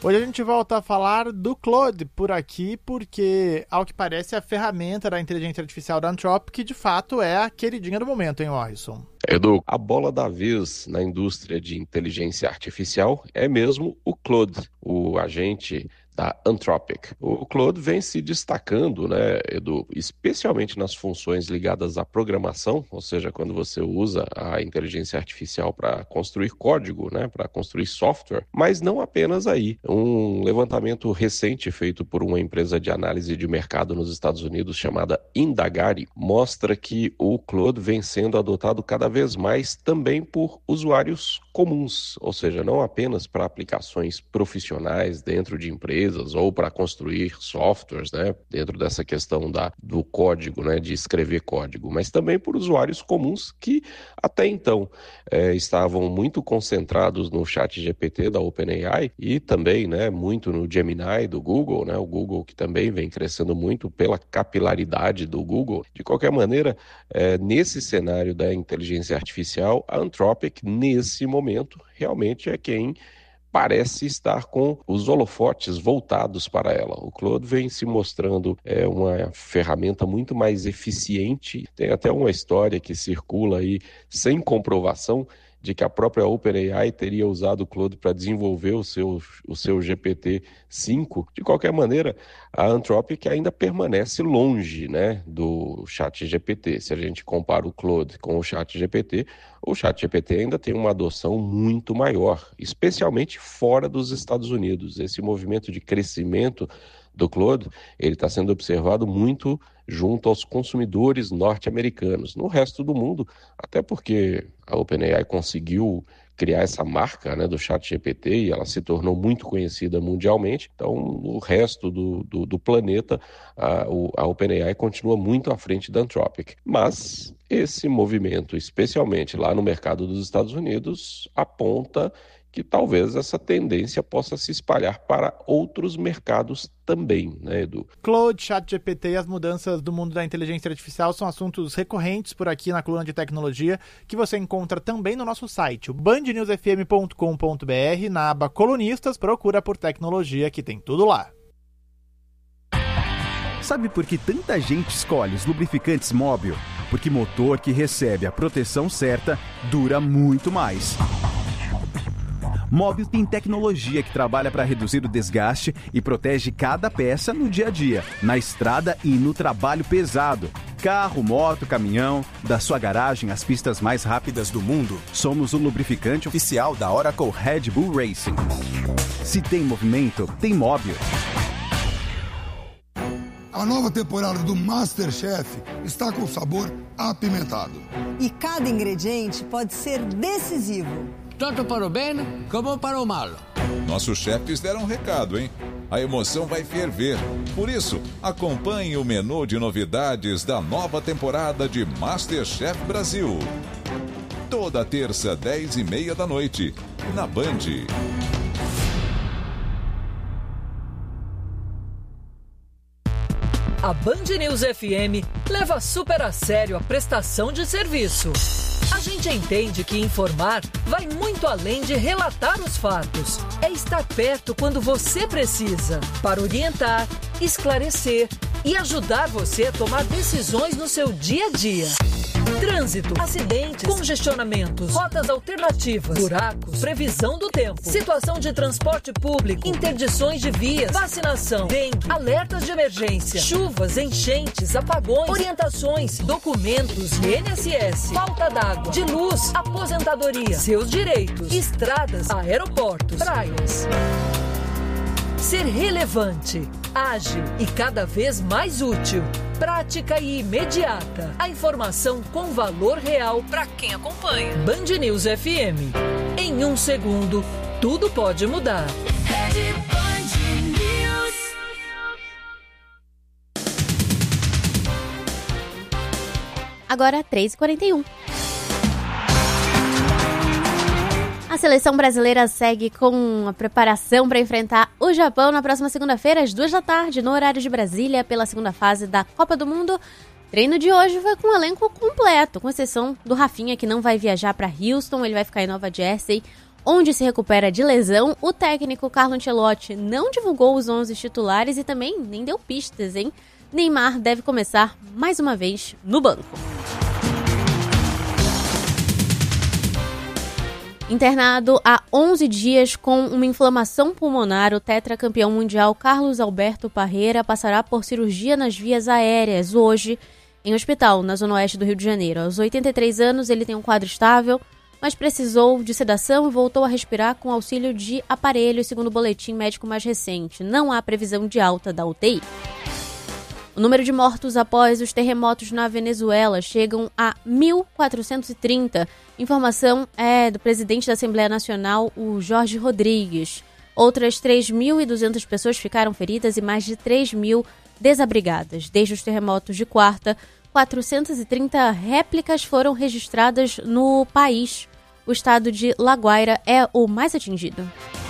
Hoje a gente volta a falar do Claude por aqui, porque, ao que parece, a ferramenta da inteligência artificial da Anthropic, de fato, é a queridinha do momento, hein, Morrison? Edu, a bola da vez na indústria de inteligência artificial é mesmo o Claude, o agente da Anthropic. O Claude vem se destacando, né, Edu, especialmente nas funções ligadas à programação, ou seja, quando você usa a inteligência artificial para construir código, né, para construir software, mas não apenas aí. Um levantamento recente feito por uma empresa de análise de mercado nos Estados Unidos chamada Indagari mostra que o Claude vem sendo adotado cada vez mais também por usuários comuns, ou seja, não apenas para aplicações profissionais dentro de empresas ou para construir softwares, né, dentro dessa questão do código, né, de escrever código, mas também por usuários comuns que até então estavam muito concentrados no ChatGPT da OpenAI e também, né, muito no Gemini do Google, né, o Google que também vem crescendo muito pela capilaridade do Google. De qualquer maneira, nesse cenário da inteligência artificial, a Anthropic, nesse momento, realmente é quem parece estar com os holofotes voltados para ela. O Claude vem se mostrando uma ferramenta muito mais eficiente. Tem até uma história que circula aí sem comprovação de que a própria OpenAI teria usado o Claude para desenvolver o seu GPT-5. De qualquer maneira, a Anthropic ainda permanece longe, né, do ChatGPT. Se a gente compara o Claude com o ChatGPT ainda tem uma adoção muito maior, especialmente fora dos Estados Unidos. Esse movimento de crescimento do Claude, ele está sendo observado muito junto aos consumidores norte-americanos. No resto do mundo, até porque a OpenAI conseguiu criar essa marca, né, do ChatGPT e ela se tornou muito conhecida mundialmente, então no resto do planeta a OpenAI continua muito à frente da Anthropic. Mas esse movimento, especialmente lá no mercado dos Estados Unidos, aponta que talvez essa tendência possa se espalhar para outros mercados também, né, Edu? Claude, ChatGPT e as mudanças do mundo da inteligência artificial são assuntos recorrentes por aqui na coluna de tecnologia, que você encontra também no nosso site, o bandnewsfm.com.br, na aba Colunistas, procura por tecnologia, que tem tudo lá. Sabe por que tanta gente escolhe os lubrificantes Mobil? Porque motor que recebe a proteção certa dura muito mais. Mobil tem tecnologia que trabalha para reduzir o desgaste e protege cada peça no dia a dia, na estrada e no trabalho pesado. Carro, moto, caminhão, da sua garagem às pistas mais rápidas do mundo, somos o lubrificante oficial da Oracle Red Bull Racing. Se tem movimento, tem Mobil. A nova temporada do MasterChef está com sabor apimentado. E cada ingrediente pode ser decisivo. Tanto para o bem como para o mal. Nossos chefes deram um recado, hein? A emoção vai ferver. Por isso, acompanhe o menu de novidades da nova temporada de MasterChef Brasil. Toda terça, 10h30 da noite, na Band. A Band News FM leva super a sério a prestação de serviço. A gente entende que informar vai muito além de relatar os fatos. É estar perto quando você precisa, para orientar, esclarecer e ajudar você a tomar decisões no seu dia a dia. Trânsito, acidentes, congestionamentos, rotas alternativas, buracos, previsão do tempo, situação de transporte público, interdições de vias, vacinação, dengue, alertas de emergência, chuvas, enchentes, apagões, orientações, documentos, INSS, falta d'água, de luz, aposentadoria, seus direitos, estradas, aeroportos, praias. Ser relevante, ágil e cada vez mais útil. Prática e imediata. A informação com valor real para quem acompanha. Band News FM. Em 1 segundo, tudo pode mudar. Agora 3h41. A seleção brasileira segue com a preparação para enfrentar o Japão na próxima segunda-feira, às 14h, no horário de Brasília, pela segunda fase da Copa do Mundo. O treino de hoje foi com um elenco completo, com exceção do Rafinha, que não vai viajar para Houston, ele vai ficar em Nova Jersey. onde se recupera de lesão. O técnico Carlo Ancelotti não divulgou os 11 titulares e também nem deu pistas, hein? Neymar deve começar mais uma vez no banco. Internado há 11 dias com uma inflamação pulmonar, o tetracampeão mundial Carlos Alberto Parreira passará por cirurgia nas vias aéreas hoje em hospital, na zona oeste do Rio de Janeiro. Aos 83 anos, ele tem um quadro estável, mas precisou de sedação e voltou a respirar com auxílio de aparelho, segundo o boletim médico mais recente. Não há previsão de alta da UTI. O número de mortos após os terremotos na Venezuela chegam a 1.430. Informação é do presidente da Assembleia Nacional, o Jorge Rodrigues. Outras 3.200 pessoas ficaram feridas e mais de 3.000 desabrigadas. Desde os terremotos de quarta, 430 réplicas foram registradas no país. O estado de La Guaira é o mais atingido.